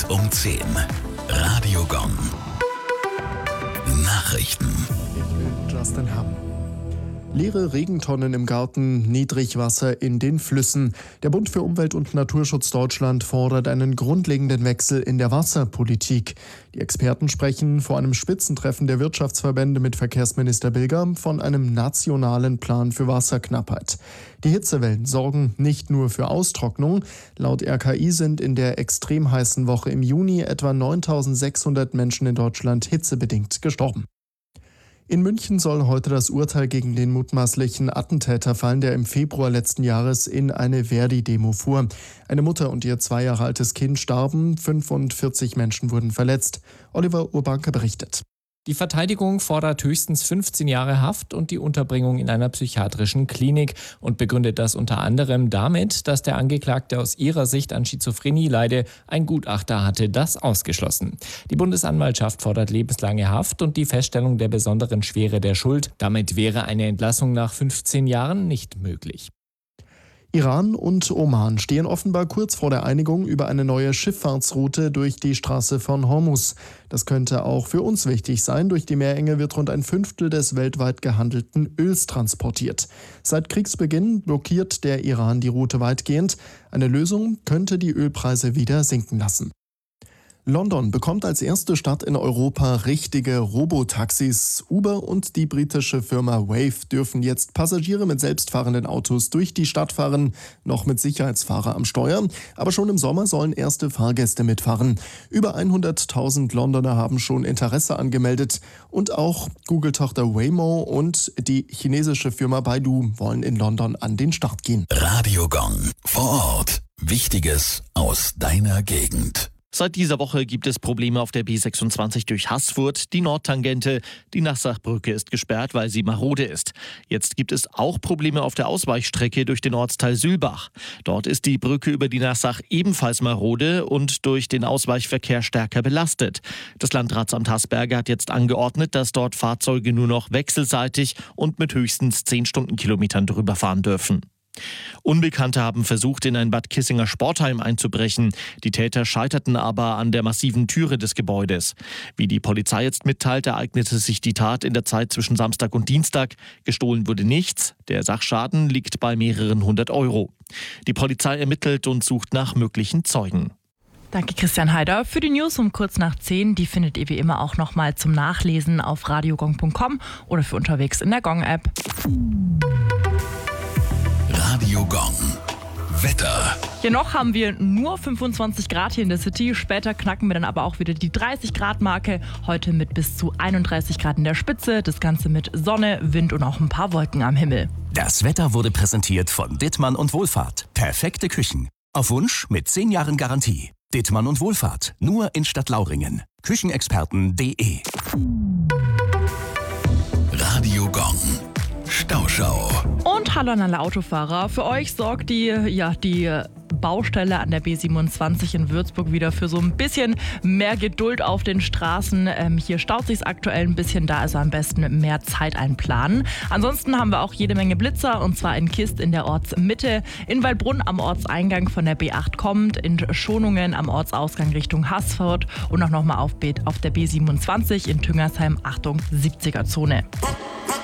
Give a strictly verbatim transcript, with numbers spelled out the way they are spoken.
Punkt um zehn. Radio Gong. Nachrichten. Ich bin Justin Hamm. Leere Regentonnen im Garten, Niedrigwasser in den Flüssen. Der Bund für Umwelt und Naturschutz Deutschland fordert einen grundlegenden Wechsel in der Wasserpolitik. Die Experten sprechen vor einem Spitzentreffen der Wirtschaftsverbände mit Verkehrsminister Bilger von einem nationalen Plan für Wasserknappheit. Die Hitzewellen sorgen nicht nur für Austrocknung. Laut R K I sind in der extrem heißen Woche im Juni etwa neuntausendsechshundert Menschen in Deutschland hitzebedingt gestorben. In München soll heute das Urteil gegen den mutmaßlichen Attentäter fallen, der im Februar letzten Jahres in eine Verdi-Demo fuhr. Eine Mutter und ihr zwei Jahre altes Kind starben, fünfundvierzig Menschen wurden verletzt. Oliver Urbanke berichtet. Die Verteidigung fordert höchstens fünfzehn Jahre Haft und die Unterbringung in einer psychiatrischen Klinik und begründet das unter anderem damit, dass der Angeklagte aus ihrer Sicht an Schizophrenie leide. Ein Gutachter hatte das ausgeschlossen. Die Bundesanwaltschaft fordert lebenslange Haft und die Feststellung der besonderen Schwere der Schuld. Damit wäre eine Entlassung nach fünfzehn Jahren nicht möglich. Iran und Oman stehen offenbar kurz vor der Einigung über eine neue Schifffahrtsroute durch die Straße von Hormuz. Das könnte auch für uns wichtig sein. Durch die Meerenge wird rund ein Fünftel des weltweit gehandelten Öls transportiert. Seit Kriegsbeginn blockiert der Iran die Route weitgehend. Eine Lösung könnte die Ölpreise wieder sinken lassen. London bekommt als erste Stadt in Europa richtige Robotaxis. Uber und die britische Firma Wave dürfen jetzt Passagiere mit selbstfahrenden Autos durch die Stadt fahren, noch mit Sicherheitsfahrer am Steuer. Aber schon im Sommer sollen erste Fahrgäste mitfahren. Über hunderttausend Londoner haben schon Interesse angemeldet. Und auch Google-Tochter Waymo und die chinesische Firma Baidu wollen in London an den Start gehen. Radio Gong. Vor Ort. Wichtiges aus deiner Gegend. Seit dieser Woche gibt es Probleme auf der B sechsundzwanzig durch Haßfurt, die Nordtangente. Die Nassachbrücke ist gesperrt, weil sie marode ist. Jetzt gibt es auch Probleme auf der Ausweichstrecke durch den Ortsteil Sülbach. Dort ist die Brücke über die Nassach ebenfalls marode und durch den Ausweichverkehr stärker belastet. Das Landratsamt Haßberge hat jetzt angeordnet, dass dort Fahrzeuge nur noch wechselseitig und mit höchstens zehn Stundenkilometern drüber fahren dürfen. Unbekannte haben versucht, in ein Bad Kissinger Sportheim einzubrechen. Die Täter scheiterten aber an der massiven Türe des Gebäudes. Wie die Polizei jetzt mitteilt, ereignete sich die Tat in der Zeit zwischen Samstag und Dienstag. Gestohlen wurde nichts. Der Sachschaden liegt bei mehreren hundert Euro. Die Polizei ermittelt und sucht nach möglichen Zeugen. Danke Christian Heider für die News um kurz nach zehn. Die findet ihr wie immer auch nochmal zum Nachlesen auf radiogong punkt com oder für unterwegs in der Gong-App. Radio Gong. Wetter. Hier noch haben wir nur fünfundzwanzig Grad hier in der City. Später knacken wir dann aber auch wieder die dreißig Grad Marke. Heute mit bis zu einunddreißig Grad in der Spitze. Das Ganze mit Sonne, Wind und auch ein paar Wolken am Himmel. Das Wetter wurde präsentiert von Dittmann und Wohlfahrt. Perfekte Küchen. Auf Wunsch mit zehn Jahren Garantie. Dittmann und Wohlfahrt. Nur in Stadtlauringen. Küchenexperten punkt de. Radio Gong. Stauschau. Und hallo an alle Autofahrer. Für euch sorgt die, ja, die Baustelle an der B siebenundzwanzig in Würzburg wieder für so ein bisschen mehr Geduld auf den Straßen. Ähm, hier staut sich's aktuell ein bisschen, da also am besten mehr Zeit einplanen. Ansonsten haben wir auch jede Menge Blitzer, und zwar in Kist in der Ortsmitte, in Waldbrunn am Ortseingang von der B acht kommt, in Schonungen am Ortsausgang Richtung Haßfurt und auch nochmal auf, auf der B siebenundzwanzig in Tüngersheim, Achtung, siebziger Zone.